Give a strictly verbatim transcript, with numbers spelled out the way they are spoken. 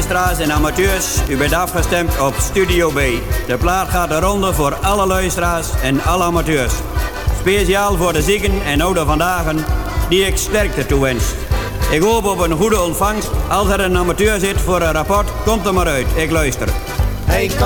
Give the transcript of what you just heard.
luisteraars en amateurs, u bent afgestemd op Studio B. De plaat gaat de ronde voor alle luisteraars en alle amateurs. Speciaal voor de zieken en oude vandaag die ik sterkte toewens. Ik hoop op een goede ontvangst. Als er een amateur zit voor een rapport, komt er maar uit. Ik luister. Hey,